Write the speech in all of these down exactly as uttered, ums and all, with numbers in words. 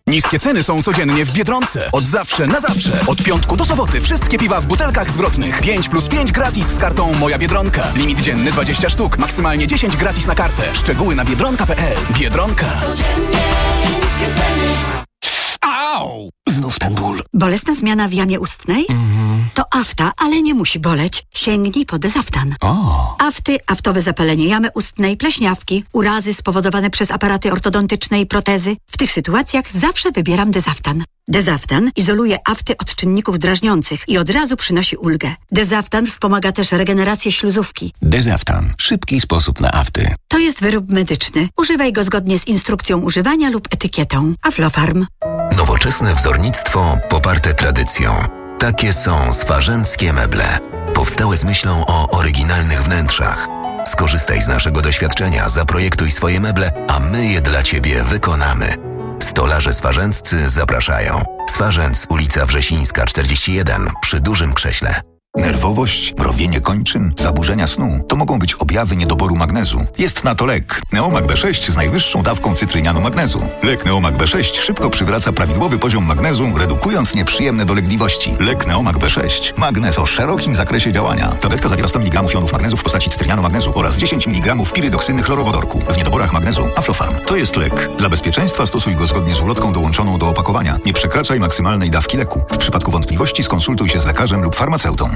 Niskie ceny są codziennie w Biedronce. Od zawsze na zawsze. Od piątku do soboty wszystkie piwa w butelkach zwrotnych. pięć plus pięć gratis z kartą Moja Biedronka. Limit dzienny dwadzieścia sztuk. Maksymalnie dziesięć gratis na kartę. Szczegóły na biedronka kropka p l. Biedronka. Codziennie niskie ceny. Au! Znów ten ból. Bolesna zmiana w jamie ustnej? Mhm. To afta, ale nie musi boleć. Sięgnij po Dezaftan. O. Afty, aftowe zapalenie jamy ustnej, pleśniawki, urazy spowodowane przez aparaty ortodontyczne i protezy. W tych sytuacjach zawsze wybieram Dezaftan. Dezaftan izoluje afty od czynników drażniących i od razu przynosi ulgę. Dezaftan wspomaga też regenerację śluzówki. Dezaftan. Szybki sposób na afty. To jest wyrób medyczny. Używaj go zgodnie z instrukcją używania lub etykietą. Aflofarm. Nowoczesne wzornictwo poparte tradycją. Takie są swarzęckie meble. Powstałe z myślą o oryginalnych wnętrzach. Skorzystaj z naszego doświadczenia, zaprojektuj swoje meble, a my je dla Ciebie wykonamy. Stolarze swarzęccy zapraszają. Swarzędz, ulica Wrzesińska czterdzieści jeden, przy Dużym Krześle. Nerwowość, mrowienie kończyn, zaburzenia snu to mogą być objawy niedoboru magnezu. Jest na to lek Neomag B sześć z najwyższą dawką cytrynianu magnezu. Lek Neomag B sześć szybko przywraca prawidłowy poziom magnezu, redukując nieprzyjemne dolegliwości. Lek Neomag B sześć. Magnez o szerokim zakresie działania. Tabletka zawiera sto miligramów jonów magnezu w postaci cytrynianu magnezu oraz dziesięć miligramów pirydoksyny chlorowodorku. W niedoborach magnezu Aflofarm. To jest lek. Dla bezpieczeństwa stosuj go zgodnie z ulotką dołączoną do opakowania. Nie przekraczaj maksymalnej dawki leku. W przypadku wątpliwości skonsultuj się z lekarzem lub farmaceutą.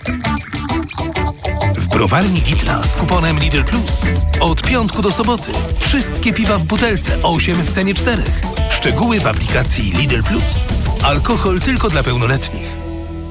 W browarni Lidla z kuponem Lidl Plus od piątku do soboty wszystkie piwa w butelce, osiem w cenie czterech. Szczegóły w aplikacji Lidl Plus. Alkohol tylko dla pełnoletnich.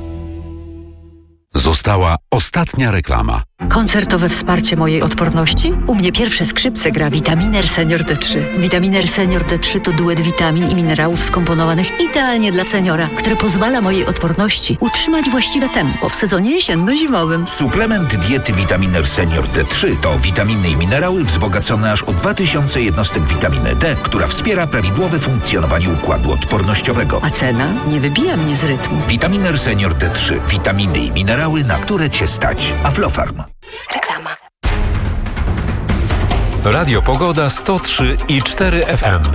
Została ostatnia reklama. Koncertowe wsparcie mojej odporności? U mnie pierwsze skrzypce gra Vitaminer Senior D trzy. Vitaminer Senior D trzy to duet witamin i minerałów skomponowanych idealnie dla seniora, które pozwala mojej odporności utrzymać właściwe tempo w sezonie jesienno-zimowym. Suplement diety Vitaminer Senior D trzy to witaminy i minerały wzbogacone aż o dwa tysiące jednostek witaminy D, która wspiera prawidłowe funkcjonowanie układu odpornościowego. A cena nie wybija mnie z rytmu. Vitaminer Senior D trzy. Witaminy i minerały, na które Cię stać. Aflofarm. Reklama. Radio Pogoda sto trzy i cztery F M.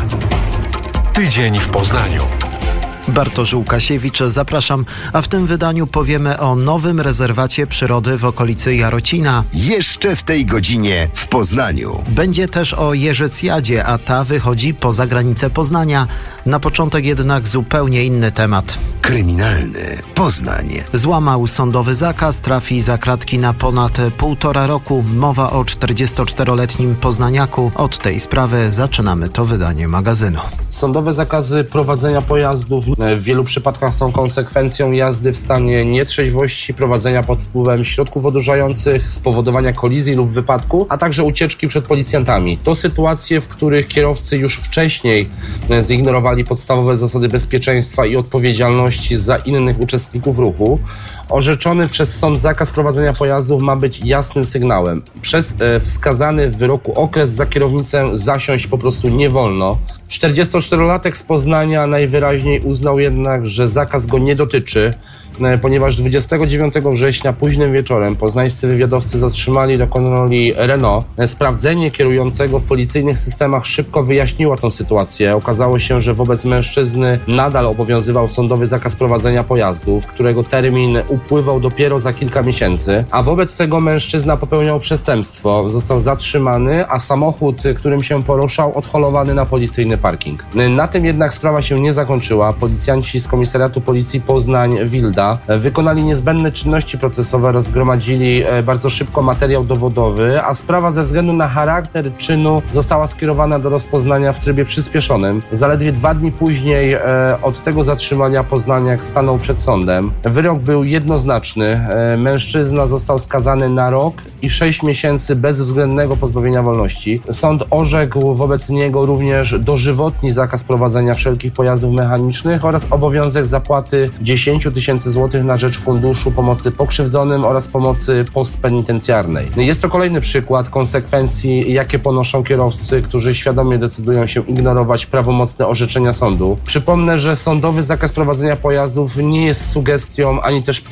Tydzień w Poznaniu. Bartosz Łukasiewicz, zapraszam, a w tym wydaniu powiemy o nowym rezerwacie przyrody w okolicy Jarocina. Jeszcze w tej godzinie w Poznaniu. Będzie też o Jeżycjadzie, a ta wychodzi poza granicę Poznania. Na początek jednak zupełnie inny temat. Kryminalny Poznań. Złamał sądowy zakaz, trafi za kratki na ponad półtora roku. Mowa o czterdziestoczteroletnim poznaniaku. Od tej sprawy zaczynamy to wydanie magazynu. Sądowe zakazy prowadzenia pojazdów w wielu przypadkach są konsekwencją jazdy w stanie nietrzeźwości, prowadzenia pod wpływem środków odurzających, spowodowania kolizji lub wypadku, a także ucieczki przed policjantami. To sytuacje, w których kierowcy już wcześniej zignorowali podstawowe zasady bezpieczeństwa i odpowiedzialności za innych uczestników ruchu. Orzeczony przez sąd zakaz prowadzenia pojazdów ma być jasnym sygnałem. Przez e, wskazany w wyroku okres za kierownicę zasiąść po prostu nie wolno. czterdziestoczterolatek z Poznania najwyraźniej uznał jednak, że zakaz go nie dotyczy, e, ponieważ dwudziestego dziewiątego września późnym wieczorem poznańscy wywiadowcy zatrzymali do kontroli Renault. E, sprawdzenie kierującego w policyjnych systemach szybko wyjaśniło tę sytuację. Okazało się, że wobec mężczyzny nadal obowiązywał sądowy zakaz prowadzenia pojazdów, którego termin upływał dopiero za kilka miesięcy, a wobec tego mężczyzna popełniał przestępstwo. Został zatrzymany, a samochód, którym się poruszał, odholowany na policyjny parking. Na tym jednak sprawa się nie zakończyła. Policjanci z Komisariatu Policji Poznań-Wilda wykonali niezbędne czynności procesowe oraz zgromadzili bardzo szybko materiał dowodowy, a sprawa ze względu na charakter czynu została skierowana do rozpoznania w trybie przyspieszonym. Zaledwie dwa dni później od tego zatrzymania poznaniak stanął przed sądem. Wyrok był jednoznaczny. Mężczyzna został skazany na rok i sześć miesięcy bezwzględnego pozbawienia wolności. Sąd orzekł wobec niego również dożywotni zakaz prowadzenia wszelkich pojazdów mechanicznych oraz obowiązek zapłaty dziesięć tysięcy złotych na rzecz Funduszu Pomocy Pokrzywdzonym oraz pomocy postpenitencjarnej. Jest to kolejny przykład konsekwencji, jakie ponoszą kierowcy, którzy świadomie decydują się ignorować prawomocne orzeczenia sądu. Przypomnę, że sądowy zakaz prowadzenia pojazdów nie jest sugestią ani też propozycją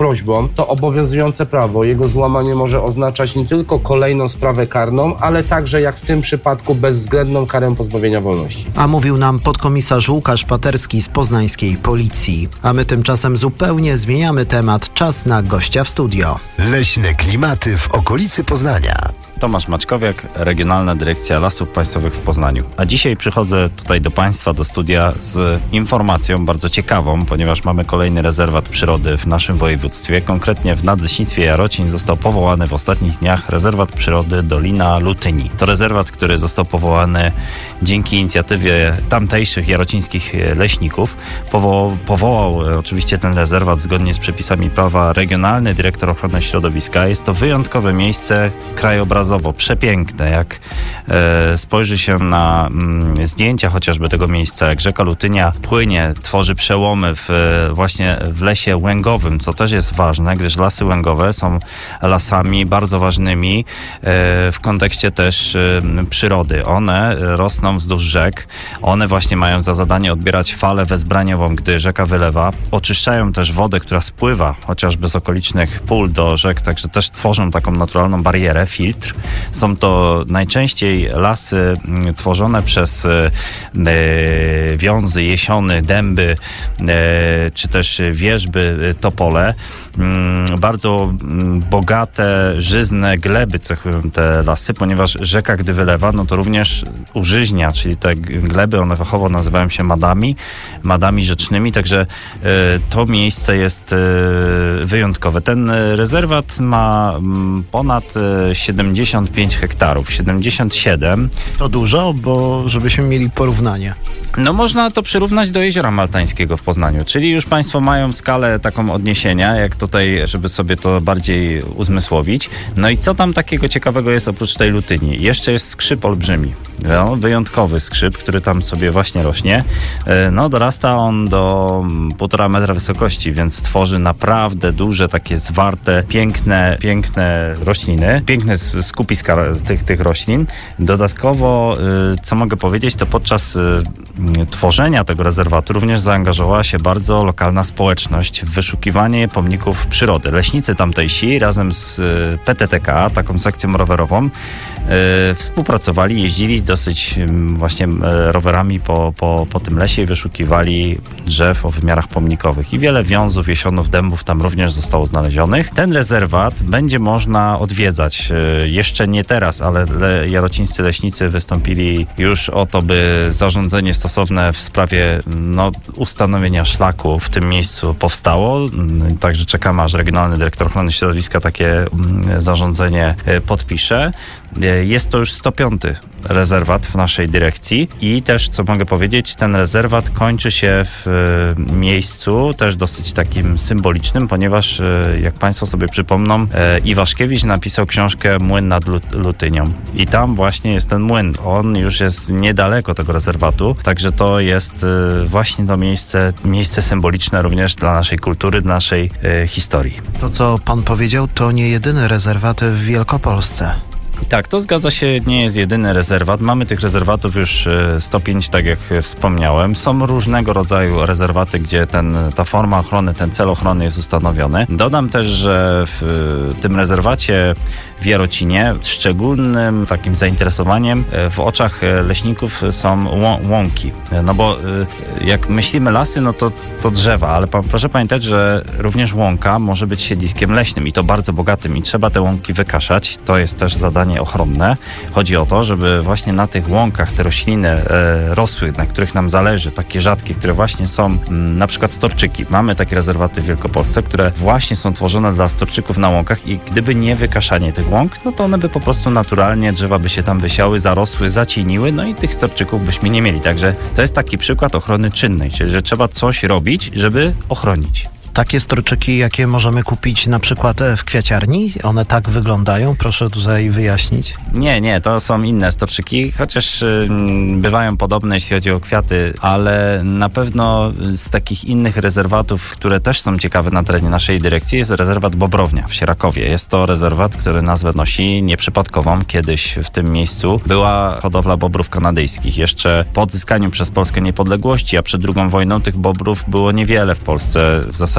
groźbą, to obowiązujące prawo, jego złamanie może oznaczać nie tylko kolejną sprawę karną, ale także, jak w tym przypadku, bezwzględną karę pozbawienia wolności. A mówił nam podkomisarz Łukasz Paterski z poznańskiej policji. A my tymczasem zupełnie zmieniamy temat. Czas na gościa w studio. Leśne klimaty w okolicy Poznania. Tomasz Maćkowiak, Regionalna Dyrekcja Lasów Państwowych w Poznaniu. A dzisiaj przychodzę tutaj do Państwa, do studia z informacją bardzo ciekawą, ponieważ mamy kolejny rezerwat przyrody w naszym województwie. Konkretnie w Nadleśnictwie Jarocin został powołany w ostatnich dniach rezerwat przyrody Dolina Lutyni. To rezerwat, który został powołany dzięki inicjatywie tamtejszych jarocińskich leśników. Powołał, powołał oczywiście ten rezerwat zgodnie z przepisami prawa regionalny dyrektor ochrony środowiska. Jest to wyjątkowe miejsce krajobrazowe, przepiękne. Jak e, spojrzy się na mm, zdjęcia chociażby tego miejsca, jak rzeka Lutynia płynie, tworzy przełomy w, właśnie w lesie łęgowym, co też jest ważne, gdyż lasy łęgowe są lasami bardzo ważnymi e, w kontekście też e, przyrody. One rosną wzdłuż rzek, one właśnie mają za zadanie odbierać falę wezbraniową, gdy rzeka wylewa. Oczyszczają też wodę, która spływa chociażby z okolicznych pól do rzek, także też tworzą taką naturalną barierę, filtr. Są to najczęściej lasy tworzone przez e, wiązy, jesiony, dęby, e, czy też wierzby, topole. Mm, bardzo bogate, żyzne gleby cechują te lasy, ponieważ rzeka, gdy wylewa, no to również użyźnia, czyli te gleby, one fachowo nazywają się madami, madami rzecznymi, także e, to miejsce jest e, wyjątkowe. Ten rezerwat ma ponad siedemdziesiąt pięć hektarów, siedemdziesiąt siedem. To dużo, bo żebyśmy mieli porównanie. No można to przyrównać do Jeziora Maltańskiego w Poznaniu, czyli już Państwo mają skalę taką odniesienia, jak tutaj, żeby sobie to bardziej uzmysłowić. No i co tam takiego ciekawego jest oprócz tej Lutyni? Jeszcze jest skrzyp olbrzymi, no, wyjątkowy skrzyp, który tam sobie właśnie rośnie. No dorasta on do półtora metra wysokości, więc tworzy naprawdę duże, takie zwarte, piękne, piękne rośliny, piękne skupiska tych, tych roślin. Dodatkowo, co mogę powiedzieć, to podczas tworzenia tego rezerwatu również zaangażowała się bardzo lokalna społeczność w wyszukiwanie pomników przyrody. Leśnicy tamtejsi razem z P T T K, taką sekcją rowerową, współpracowali, jeździli dosyć właśnie rowerami po, po, po tym lesie i wyszukiwali drzew o wymiarach pomnikowych. I wiele wiązów, jesionów, dębów tam również zostało znalezionych. Ten rezerwat będzie można odwiedzać. Jeszcze nie teraz, ale jarocińscy leśnicy wystąpili już o to, by zarządzenie stosowne w sprawie no, ustanowienia szlaku w tym miejscu powstało. Także czekamy, aż Regionalny Dyrektor Ochrony Środowiska takie zarządzenie podpisze. Jest to już sto piąty rezerwat w naszej dyrekcji i też, co mogę powiedzieć, ten rezerwat kończy się w miejscu też dosyć takim symbolicznym, ponieważ jak Państwo sobie przypomną, Iwaszkiewicz napisał książkę Młyn nad Lutynią i tam właśnie jest ten młyn. On już jest niedaleko tego rezerwatu, także to jest właśnie to miejsce, miejsce symboliczne również dla naszej kultury, dla naszej historii. To, co Pan powiedział, to nie jedyny rezerwat w Wielkopolsce. Tak, to zgadza się, nie jest jedyny rezerwat. Mamy tych rezerwatów już sto pięć, tak jak wspomniałem. Są różnego rodzaju rezerwaty, gdzie ten, ta forma ochrony, ten cel ochrony jest ustanowiony. Dodam też, że w tym rezerwacie w Jarocinie szczególnym takim zainteresowaniem w oczach leśników są łąki. No bo jak myślimy lasy, no to, to drzewa, ale proszę pamiętać, że również łąka może być siedliskiem leśnym i to bardzo bogatym i trzeba te łąki wykaszać. To jest też zadanie ochronne. Chodzi o to, żeby właśnie na tych łąkach te rośliny e, rosły, na których nam zależy, takie rzadkie, które właśnie są m, na przykład storczyki. Mamy takie rezerwaty w Wielkopolsce, które właśnie są tworzone dla storczyków na łąkach i gdyby nie wykaszanie tych łąk, no to one by po prostu naturalnie, drzewa by się tam wysiały, zarosły, zacieniły, no i tych storczyków byśmy nie mieli. Także to jest taki przykład ochrony czynnej, czyli że trzeba coś robić, żeby ochronić. Takie storczyki, jakie możemy kupić na przykład w kwiaciarni? One tak wyglądają? Proszę tutaj wyjaśnić. Nie, nie, to są inne storczyki, chociaż y, bywają podobne, jeśli chodzi o kwiaty, ale na pewno z takich innych rezerwatów, które też są ciekawe na terenie naszej dyrekcji, jest rezerwat Bobrownia w Sierakowie. Jest to rezerwat, który nazwę nosi nieprzypadkową. Kiedyś w tym miejscu była hodowla bobrów kanadyjskich. Jeszcze po odzyskaniu przez Polskę niepodległości, a przed drugą wojną tych bobrów było niewiele w Polsce. W zasadzie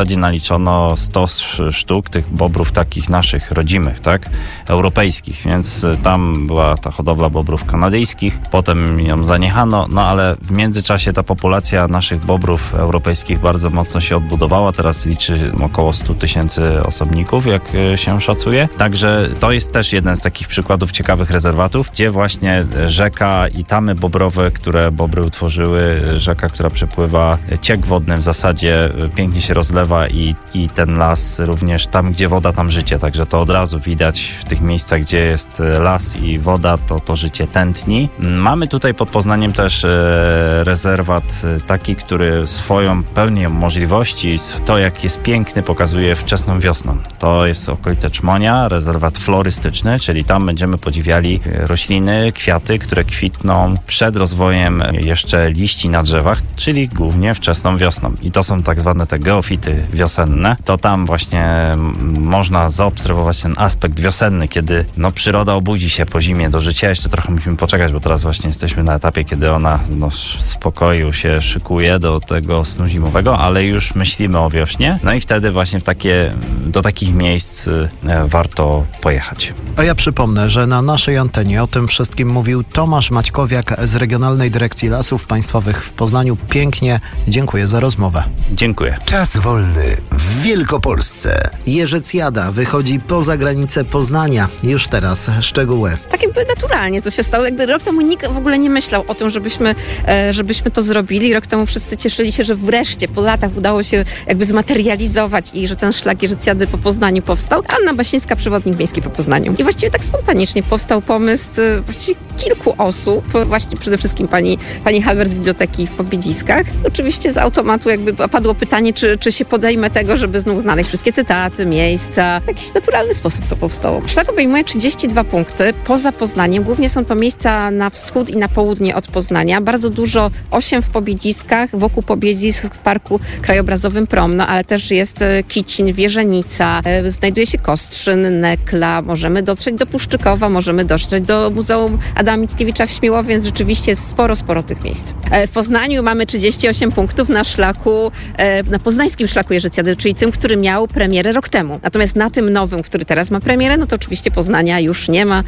zasadzie naliczono sto sztuk tych bobrów takich naszych, rodzimych, tak, europejskich, więc tam była ta hodowla bobrów kanadyjskich, potem ją zaniechano, no ale w międzyczasie ta populacja naszych bobrów europejskich bardzo mocno się odbudowała, teraz liczy około sto tysięcy osobników, jak się szacuje, także to jest też jeden z takich przykładów ciekawych rezerwatów, gdzie właśnie rzeka i tamy bobrowe, które bobry utworzyły, rzeka, która przepływa, ciek wodny w zasadzie pięknie się rozlewa i, i ten las również tam, gdzie woda, tam życie, także to od razu widać w tych miejscach, gdzie jest las i woda, to to życie tętni. Mamy tutaj pod Poznaniem też e, rezerwat taki, który swoją pełnią możliwości, to jak jest piękny, pokazuje wczesną wiosną. To jest okolice Czmonia, rezerwat florystyczny, czyli tam będziemy podziwiali rośliny, kwiaty, które kwitną przed rozwojem jeszcze liści na drzewach, czyli głównie wczesną wiosną. I to są tak zwane te geofity wiosenne. To tam właśnie można zaobserwować ten aspekt wiosenny, kiedy no, przyroda obudzi się po zimie do życia. Jeszcze trochę musimy poczekać, bo teraz właśnie jesteśmy na etapie, kiedy ona no, w spokoju się szykuje do tego snu zimowego, ale już myślimy o wiośnie. No i wtedy właśnie w takie, do takich miejsc e, warto pojechać. A ja przypomnę, że na naszej antenie o tym wszystkim mówił Tomasz Maćkowiak z Regionalnej Dyrekcji Lasów Państwowych w Poznaniu. Pięknie dziękuję za rozmowę. Dziękuję. Czas wolny w Wielkopolsce. Jerzycjada wychodzi poza granicę Poznania. Już teraz szczegóły. Tak jakby naturalnie to się stało. Jakby rok temu nikt w ogóle nie myślał o tym, żebyśmy, e, żebyśmy to zrobili. Rok temu wszyscy cieszyli się, że wreszcie po latach udało się jakby zmaterializować i że ten szlak Jerzycjady po Poznaniu powstał. Anna Basińska, przewodnik miejski po Poznaniu. I właściwie tak spontanicznie powstał pomysł e, właściwie kilku osób. Właśnie przede wszystkim pani, pani Halber z Biblioteki w Pobiedziskach. Oczywiście z automatu jakby padło pytanie, czy, czy się podejmę tego, żeby znów znaleźć wszystkie cytaty, miejsca. W jakiś naturalny sposób to powstało. Szlak obejmuje trzydzieści dwa punkty poza Poznaniem. Głównie są to miejsca na wschód i na południe od Poznania. Bardzo dużo, osiem w Pobiedziskach, wokół Pobiedzisk w Parku Krajobrazowym Promno, ale też jest Kicin, Wierzenica, znajduje się Kostrzyn, Nekla, możemy dotrzeć do Puszczykowa, możemy dotrzeć do Muzeum Adama Mickiewicza w Śmiłowie, więc rzeczywiście jest sporo, sporo tych miejsc. W Poznaniu mamy trzydzieści osiem punktów na szlaku, na poznańskim szlaku Jerzycjady, czyli tym, który miał premierę rok temu. Natomiast na tym nowym, który teraz ma premierę, no to oczywiście Poznania już nie ma.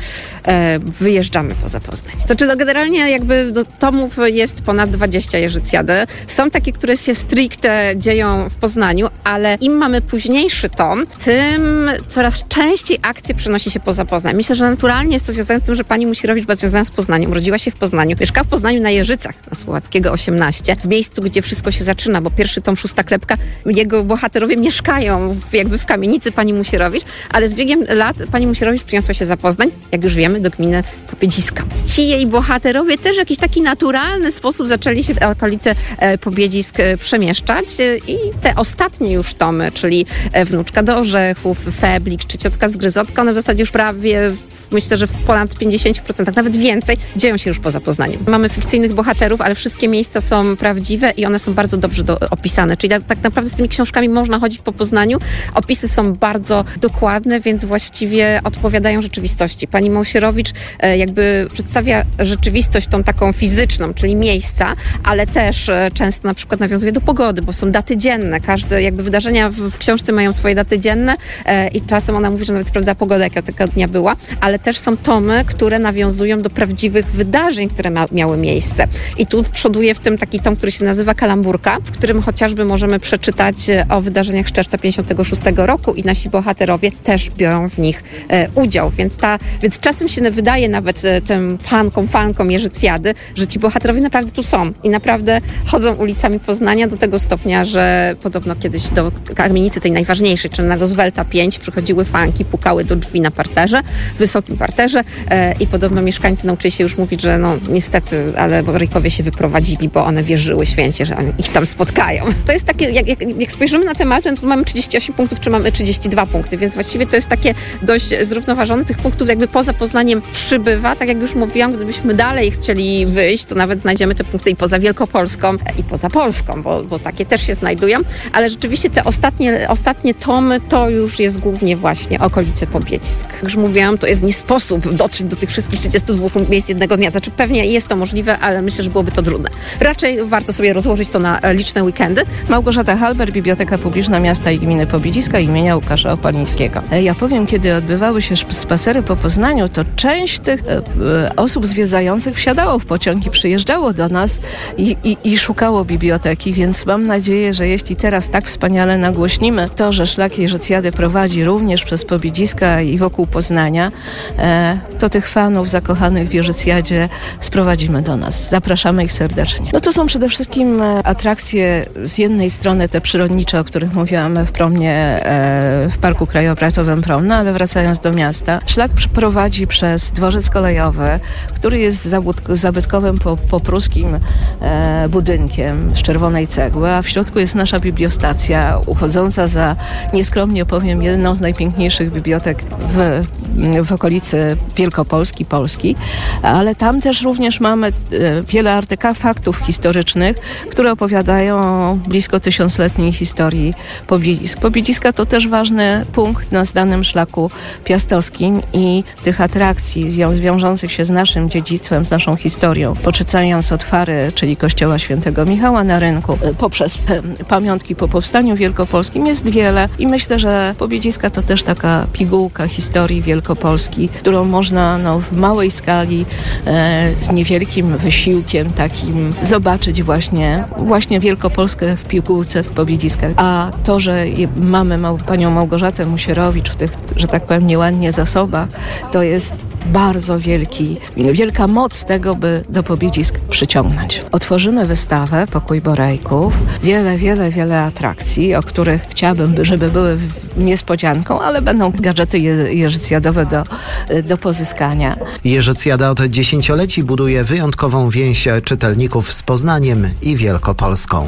Wyjeżdżamy poza Poznań. Znaczy, no generalnie jakby do tomów jest ponad dwadzieścia Jerzycjady. Są takie, które się stricte dzieją w Poznaniu, ale im mamy późniejszy tom, tym coraz częściej akcje przenosi się poza Poznań. Myślę, że naturalnie jest to związane z tym, że pani Musierowicz była związana z Poznaniem, urodziła się w Poznaniu, mieszka w Poznaniu na Jeżycach, na Słowackiego osiemnaście, w miejscu, gdzie wszystko się zaczyna, bo pierwszy tom Szósta Klepka, jego bohaterowie mieszkają w, jakby w kamienicy pani Musierowicz, ale z biegiem lat pani Musierowicz przyniosła się za Poznań, jak już wiemy, do gminy Pobiedziska. Ci jej bohaterowie też w jakiś taki naturalny sposób zaczęli się w okolice e, Pobiedzisk e, przemieszczać e, i te ostatnie już tomy, czyli e, Wnuczka do Orzechów, Feblik czy Ciotka z Gryzotka, one w zasadzie już prawie, myślę, że w ponad pięćdziesiąt procent, nawet więcej, dzieją się już poza Poznaniem. Mamy fikcyjnych bohaterów, ale wszystkie miejsca są prawdziwe i one są bardzo dobrze do, opisane, czyli tak, tak naprawdę z tymi książkami można chodzić po Poznaniu. Opisy są bardzo dokładne, więc właściwie odpowiadają rzeczywistości. Pani Musierowicz e, jakby przedstawia rzeczywistość tą taką fizyczną, czyli miejsca, ale też e, często na przykład nawiązuje do pogody, bo są daty dzienne. Każde jakby wydarzenia w, w książce mają swoje daty dzienne e, i czasem ona mówi, że nawet sprawdza pogodę, jaka tego dnia była, ale też są tomy, które nawiązują do prawdziwych wydarzeń, które ma, miały miejsce. I tu przoduje w tym taki tom, który się nazywa Kalamburka, w którym chociażby możemy przeczytać o wydarzeniach z czerwca pięćdziesiątego szóstego roku i nasi bohaterowie też biorą w nich e, udział. Więc, ta, więc czasem się wydaje nawet e, tym fankom, fankom Jerzycjady, że ci bohaterowie naprawdę tu są i naprawdę chodzą ulicami Poznania do tego stopnia, że podobno kiedyś do kamienicy tej najważniejszej, czyli na Roosevelta pięć, przychodziły fanki, pukały do drzwi na parterze, wysokim parterze e, i podobno mieszkańcy nauczyli się już mówić, że no niestety, ale Borykowie się wyprowadzili, bo one wierzyły święcie, że oni ich tam spotkają. To jest takie, jak, jak, jak spojrzymy na temat, to mamy trzydzieści osiem punktów, czy mamy trzydzieści dwa punkty, więc właściwie to jest takie dość zrównoważone. Tych punktów jakby poza Poznaniem przybywa. Tak jak już mówiłam, gdybyśmy dalej chcieli wyjść, to nawet znajdziemy te punkty i poza Wielkopolską, i poza Polską, bo, bo takie też się znajdują, ale rzeczywiście te ostatnie, ostatnie tomy to już jest głównie właśnie okolice Pobiedzisk. Jak już mówiłam, to jest nie sposób dotrzeć do tych wszystkich trzydziestu dwóch miejsc jednego dnia. Znaczy pewnie jest to możliwe, ale myślę, że byłoby to trudne. Raczej warto sobie rozłożyć to na liczne weekendy. Małgorzata Halber, Biblioteka Publiczna Turystyczno-Turystyczno-Etnograficzna Miasta i Gminy Pobiedziska imienia Łukasza Opalińskiego. Ja powiem, kiedy odbywały się spacery po Poznaniu, to część tych e, e, osób zwiedzających wsiadało w pociąg i przyjeżdżało do nas i, i, i szukało biblioteki, więc mam nadzieję, że jeśli teraz tak wspaniale nagłośnimy to, że szlak Jeżycjady prowadzi również przez Pobiedziska i wokół Poznania, e, to tych fanów zakochanych w Jeżycjadzie sprowadzimy do nas. Zapraszamy ich serdecznie. No to są przede wszystkim atrakcje z jednej strony te przyrodnicze, o których mówiłam w Promnie, e, w Parku Krajobrazowym Promna, ale wracając do miasta, szlak prowadzi przez dworzec kolejowy, który jest zabytkowym po, popruskim e, budynkiem z czerwonej cegły, a w środku jest nasza bibliostacja, uchodząca za, nieskromnie powiem, jedną z najpiękniejszych bibliotek w, w okolicy Wielkopolski, Polski, ale tam też również mamy e, wiele artefaktów historycznych, które opowiadają o blisko tysiącletniej historii Pobiedzisk. Pobiedziska to też ważny punkt na danym szlaku piastowskim i tych atrakcji wiążących się z naszym dziedzictwem, z naszą historią, poczynając od Fary, czyli kościoła świętego Michała na Rynku, poprzez pamiątki po powstaniu wielkopolskim jest wiele i myślę, że Pobiedziska to też taka pigułka historii Wielkopolski, którą można no, w małej skali e, z niewielkim wysiłkiem takim zobaczyć właśnie, właśnie Wielkopolskę w pigułce w Pobiedziskach. A to, że mamy mał, panią Małgorzatę Musierowicz w tych, że tak powiem, nieładnie zasobach, to jest bardzo wielki, wielka moc tego, by do Pobiedzisk przyciągnąć. Otworzymy wystawę Pokój Borejków. Wiele, wiele, wiele atrakcji, o których chciałabym, żeby były niespodzianką, ale będą gadżety jeżycjadowe do, do pozyskania. Jeżycjada od dziesięcioleci buduje wyjątkową więź czytelników z Poznaniem i Wielkopolską.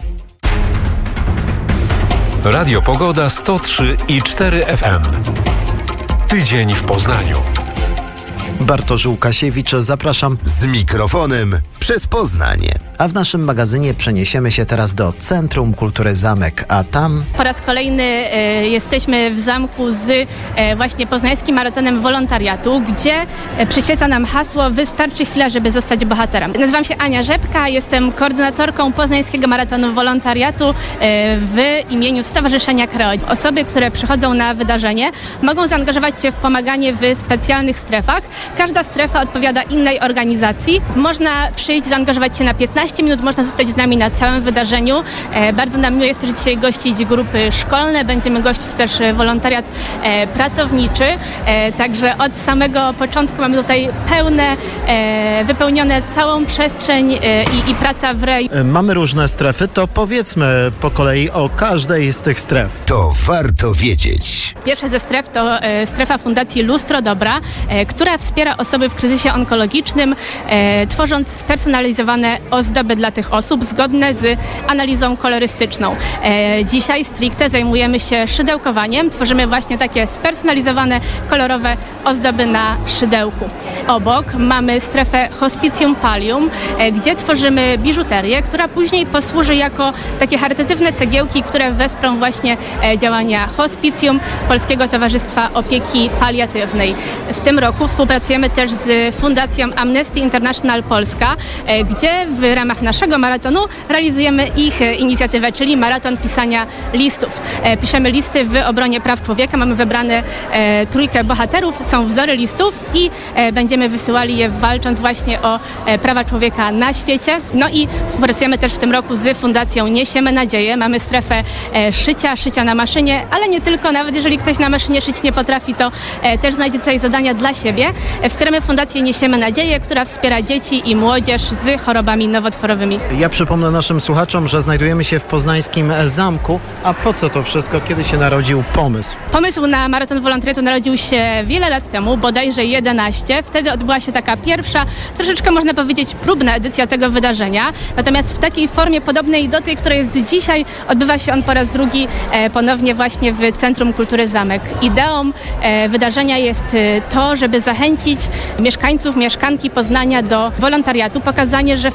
Radio Pogoda sto trzy i cztery F M. Tydzień w Poznaniu. Bartosz Łukasiewicz, zapraszam z mikrofonem przez Poznanie. A w naszym magazynie przeniesiemy się teraz do Centrum Kultury Zamek, a tam... Po raz kolejny e, jesteśmy w zamku z e, właśnie poznańskim maratonem wolontariatu, gdzie e, przyświeca nam hasło "Wystarczy chwila, żeby zostać bohaterem". Nazywam się Ania Rzepka, jestem koordynatorką poznańskiego maratonu wolontariatu e, w imieniu Stowarzyszenia Kreoli. Osoby, które przychodzą na wydarzenie, mogą zaangażować się w pomaganie w specjalnych strefach. Każda strefa odpowiada innej organizacji. Można przyjść, zaangażować się na piętnaście minut, można zostać z nami na całym wydarzeniu. E, bardzo nam miło jest też dzisiaj gościć grupy szkolne, będziemy gościć też wolontariat e, pracowniczy, e, także od samego początku mamy tutaj pełne, e, wypełnione całą przestrzeń e, i, i praca w reju. Mamy różne strefy, to powiedzmy po kolei o każdej z tych stref. To warto wiedzieć. Pierwsza ze stref to e, strefa Fundacji Lustro Dobra, e, która wspiera osoby w kryzysie onkologicznym, e, tworząc spersonalizowane ozdoby dla tych osób zgodne z analizą kolorystyczną. E, dzisiaj stricte zajmujemy się szydełkowaniem. Tworzymy właśnie takie spersonalizowane, kolorowe ozdoby na szydełku. Obok mamy strefę Hospicjum Pallium, e, gdzie tworzymy biżuterię, która później posłuży jako takie charytatywne cegiełki, które wesprą właśnie e, działania Hospicjum, Polskiego Towarzystwa Opieki Paliatywnej. W tym roku współpracujemy też z Fundacją Amnesty International Polska, e, gdzie w ramach naszego maratonu realizujemy ich inicjatywę, czyli maraton pisania listów. E, piszemy listy w obronie praw człowieka, mamy wybrane e, trójkę bohaterów, są wzory listów i e, będziemy wysyłali je walcząc właśnie o e, prawa człowieka na świecie. No i współpracujemy też w tym roku z Fundacją Niesiemy Nadzieję. Mamy strefę e, szycia, szycia na maszynie, ale nie tylko, nawet jeżeli ktoś na maszynie szyć nie potrafi, to e, też znajdzie tutaj zadania dla siebie. E, wspieramy Fundację Niesiemy Nadzieję, która wspiera dzieci i młodzież z chorobami nowotworowymi. Ja przypomnę naszym słuchaczom, że znajdujemy się w poznańskim zamku. A po co to wszystko? Kiedy się narodził pomysł? Pomysł na maraton wolontariatu narodził się wiele lat temu, bodajże jedenaście. Wtedy odbyła się taka pierwsza, troszeczkę można powiedzieć próbna edycja tego wydarzenia. Natomiast w takiej formie podobnej do tej, która jest dzisiaj, odbywa się on po raz drugi e, ponownie właśnie w Centrum Kultury Zamek. Ideą e, wydarzenia jest e, to, żeby zachęcić mieszkańców, mieszkanki Poznania do wolontariatu, pokazanie, że faktycznie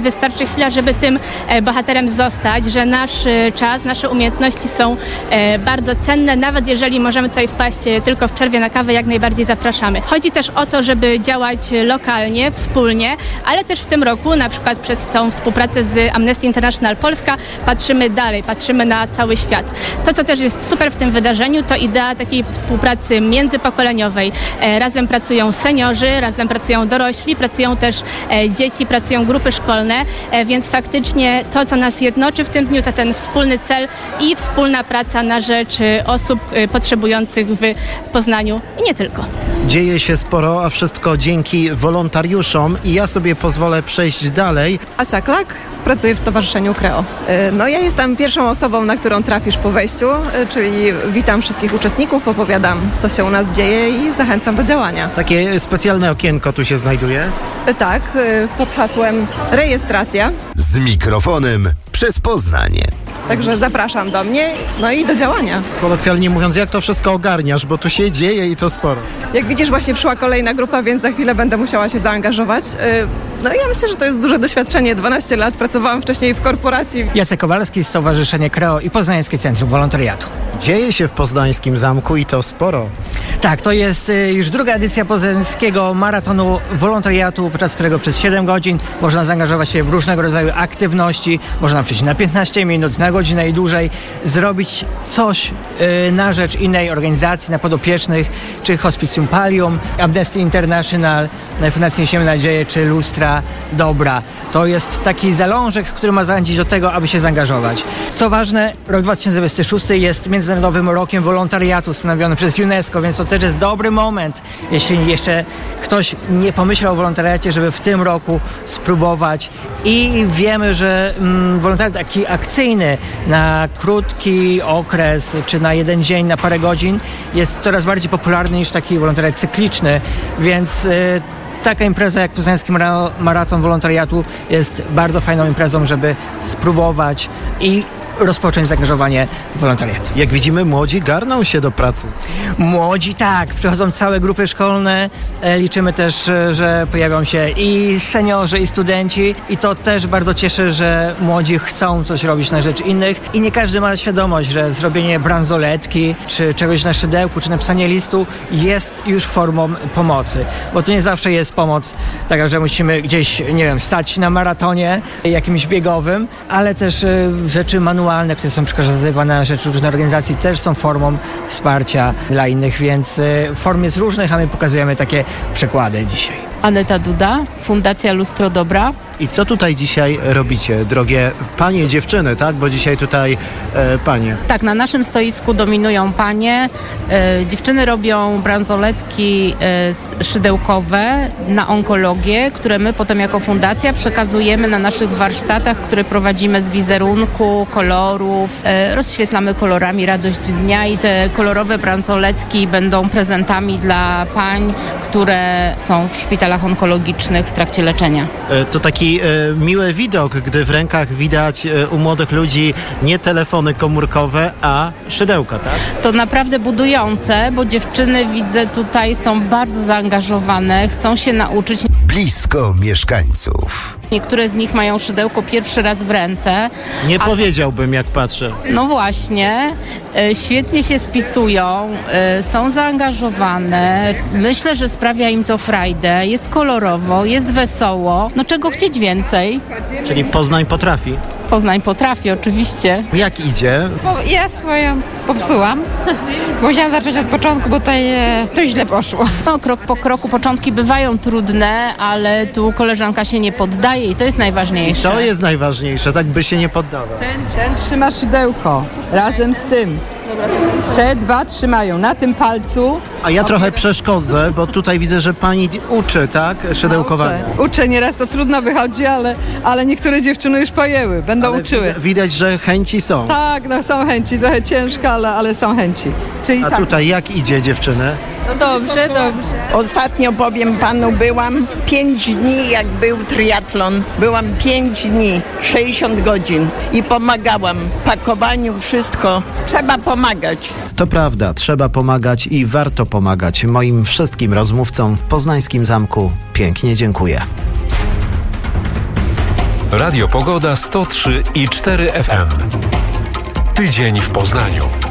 wystarczy chwila, żeby tym bohaterem zostać, że nasz czas, nasze umiejętności są bardzo cenne, nawet jeżeli możemy tutaj wpaść tylko w przerwie na kawę, jak najbardziej zapraszamy. Chodzi też o to, żeby działać lokalnie, wspólnie, ale też w tym roku, na przykład przez tą współpracę z Amnesty International Polska, patrzymy dalej, patrzymy na cały świat. To, co też jest super w tym wydarzeniu, to idea takiej współpracy międzypokoleniowej. Razem pracują seniorzy, razem pracują dorośli, pracują też dzieci, pracują grupy szkolne, więc faktycznie to, co nas jednoczy w tym dniu, to ten wspólny cel i wspólna praca na rzecz osób potrzebujących w Poznaniu i nie tylko. Dzieje się sporo, a wszystko dzięki wolontariuszom i ja sobie pozwolę przejść dalej. Asia Klak, pracuję w Stowarzyszeniu Kreo. No ja jestem pierwszą osobą, na którą trafisz po wejściu, czyli witam wszystkich uczestników, opowiadam, co się u nas dzieje i zachęcam do działania. Takie specjalne okienko tu się znajduje? Tak, pod hasłem rejestracja. Z mikrofonem przez Poznanie. Także zapraszam do mnie, no i do działania. Kolokwialnie mówiąc, jak to wszystko ogarniasz, bo tu się dzieje i to sporo. Jak widzisz, właśnie przyszła kolejna grupa, więc za chwilę będę musiała się zaangażować. No ja myślę, że to jest duże doświadczenie. dwanaście lat pracowałam wcześniej w korporacji. Jacek Kowalski, Stowarzyszenie Kreo i Poznańskie Centrum Wolontariatu. Dzieje się w Poznańskim Zamku i to sporo. Tak, to jest już druga edycja poznańskiego maratonu wolontariatu, podczas którego przez siedem godzin można zaangażować się w różnego rodzaju aktywności. Można przyjść na piętnaście minut, na godzinę i dłużej, zrobić coś yy, na rzecz innej organizacji, na podopiecznych, czy Hospicjum Pallium, Amnesty International, Fundacji Niesiemy Nadzieję, czy Lustra Dobra. To jest taki zalążek, który ma zachęcić do tego, aby się zaangażować. Co ważne, rok dwa tysiące dwudziesty szósty jest Międzynarodowym Rokiem Wolontariatu stanowiony przez UNESCO, więc to też jest dobry moment, jeśli jeszcze ktoś nie pomyślał o wolontariacie, żeby w tym roku spróbować. I wiemy, że mm, wolontariat taki akcyjny na krótki okres, czy na jeden dzień, na parę godzin jest coraz bardziej popularny niż taki wolontariat cykliczny, więc y, taka impreza jak Poznański Maraton Wolontariatu jest bardzo fajną imprezą, żeby spróbować i rozpocząć zaangażowanie w wolontariat. Jak widzimy, młodzi garną się do pracy. Młodzi tak, przychodzą całe grupy szkolne, e, liczymy też, że pojawią się i seniorzy, i studenci i to też bardzo cieszy, że młodzi chcą coś robić na rzecz innych i nie każdy ma świadomość, że zrobienie bransoletki, czy czegoś na szydełku, czy napisanie listu jest już formą pomocy, bo to nie zawsze jest pomoc taka, że musimy gdzieś, nie wiem, stać na maratonie jakimś biegowym, ale też e, rzeczy manualne, które są przekazywane na rzecz różnych organizacji, też są formą wsparcia dla innych, więc form jest różnych, a my pokazujemy takie przykłady dzisiaj. Aneta Duda, Fundacja Lustro Dobra. I co tutaj dzisiaj robicie, drogie panie, dziewczyny, tak? Bo dzisiaj tutaj e, panie. Tak, na naszym stoisku dominują panie. E, dziewczyny robią bransoletki e, szydełkowe na onkologię, które my potem jako fundacja przekazujemy na naszych warsztatach, które prowadzimy z wizerunku, kolorów. E, rozświetlamy kolorami radość dnia i te kolorowe bransoletki będą prezentami dla pań, które są w szpitalach onkologicznych w trakcie leczenia. E, to taki e, miły widok, gdy w rękach widać e, u młodych ludzi nie telefony komórkowe, a szydełka, tak? To naprawdę budujące, bo dziewczyny, widzę, tutaj są bardzo zaangażowane, chcą się nauczyć. Blisko mieszkańców. Niektóre z nich mają szydełko pierwszy raz w ręce. Nie a... powiedziałbym, jak patrzę. No właśnie, e, świetnie się spisują, e, są zaangażowane. Myślę, że sprawia im to frajdę. Jest kolorowo, jest wesoło. No czego chcieć więcej? Czyli Poznań potrafi. Poznań potrafi, oczywiście. Jak idzie? Ja swoją popsułam. Musiałam zacząć od początku, bo tutaj e, to źle poszło. No, krok po kroku początki bywają trudne, ale tu koleżanka się nie poddaje i to jest najważniejsze. I to jest najważniejsze, tak by się nie poddawać. Ten, ten trzyma szydełko razem z tym. Te dwa trzymają na tym palcu. A ja trochę przeszkodzę, bo tutaj widzę, że pani uczy, tak? Szydełkowania. Uczę, uczę, nieraz to trudno wychodzi, ale, ale niektóre dziewczyny już pojęły, będą ale uczyły. Widać, że chęci są. Tak, no są chęci, trochę ciężko, ale, ale są chęci. Czyli A tak. tutaj jak idzie dziewczyny? No dobrze, dobrze. Ostatnio, powiem panu, byłam pięć dni, jak był triatlon. Byłam pięć dni, sześćdziesiąt godzin i pomagałam. W pakowaniu wszystko. Trzeba pomagać. To prawda, trzeba pomagać i warto pomagać. Moim wszystkim rozmówcom w Poznańskim Zamku pięknie dziękuję. Radio Pogoda sto trzy i cztery F M. Tydzień w Poznaniu.